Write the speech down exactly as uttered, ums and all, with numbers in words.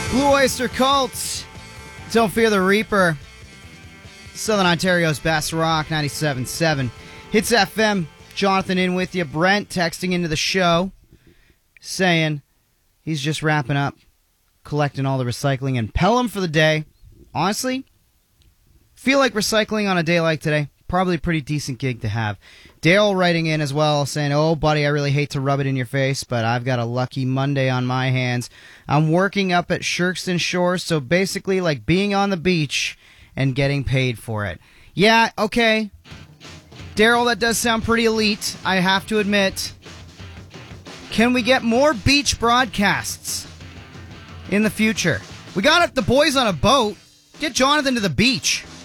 Blue Oyster Cult. Don't Fear the Reaper. Southern Ontario's best rock, ninety-seven point seven. Hits F M. Jonathan in with you. Brent texting into the show saying he's just wrapping up, collecting all the recycling in Pelham for the day. Honestly, feel like recycling on a day like today, probably a pretty decent gig to have. Dale writing in as well saying, oh, buddy, I really hate to rub it in your face, but I've got a lucky Monday on my hands. I'm working up at Shirkston Shores, so basically like being on the beach and getting paid for it. Yeah, okay. Daryl, that does sound pretty elite, I have to admit. Can we get more beach broadcasts in the future? We got the boys on a boat. Get Jonathan to the beach.